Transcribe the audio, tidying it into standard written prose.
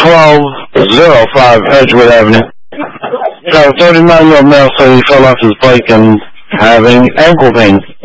1205 Edgewood Avenue. So, 39-year-old male said he fell off his bike and having ankle pain.